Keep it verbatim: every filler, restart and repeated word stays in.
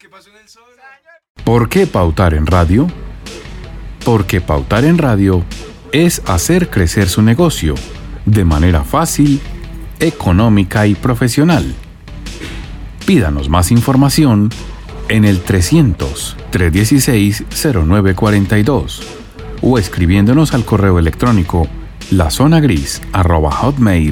¿Por qué pautar en radio? Porque pautar en radio es hacer crecer su negocio de manera fácil, económica y profesional. Pídanos más información en el trescientos, trescientos dieciséis, cero nueve cuarenta y dos o escribiéndonos al correo electrónico lazonagris arroba hotmail